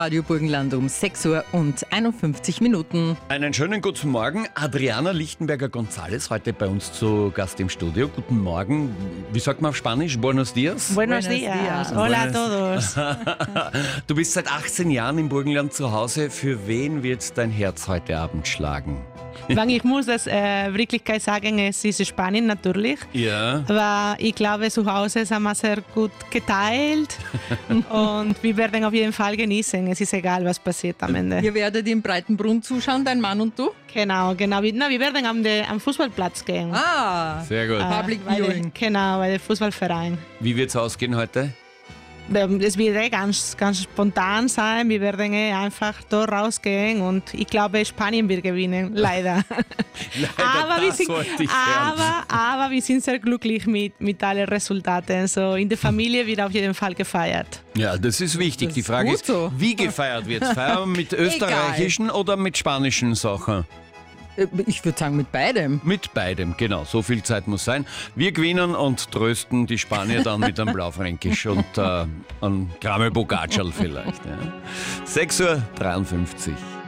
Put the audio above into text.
Radio Burgenland um 6:51 Uhr. Einen schönen guten Morgen. Adriana Lichtenberger-González, heute bei uns zu Gast im Studio. Guten Morgen. Wie sagt man auf Spanisch? Buenos dias? Buenos dias. Hola a todos. Du bist seit 18 Jahren im Burgenland zu Hause. Für wen wird dein Herz heute Abend schlagen? Ich muss das wirklich sagen, es ist Spanien natürlich. Ja. Aber ich glaube, zu Hause sind wir sehr gut geteilt und wir werden auf jeden Fall genießen. Es ist egal, was passiert am Ende. Ihr werdet im Breitenbrunn zuschauen, dein Mann und du? Genau. Wir werden am Fußballplatz gehen. Ah, Sehr gut. Public Viewing. Genau, bei dem Fußballverein. Wie wird es ausgehen heute? Es wird ganz spontan sein. Wir werden einfach da rausgehen und ich glaube, Spanien wird gewinnen, leider. Aber wir sind sehr glücklich mit allen Resultaten. So, in der Familie wird auf jeden Fall gefeiert. Ja, das ist wichtig. Das Die Frage gut ist, so. wie gefeiert wird? Feiern wir mit österreichischen oder mit spanischen Sachen? Ich würde sagen, mit beidem. Mit beidem, genau. So viel Zeit muss sein. Wir gewinnen und trösten die Spanier dann mit einem Blaufränkisch und einem Grammel Bocaccial vielleicht. Ja. 6:53 Uhr.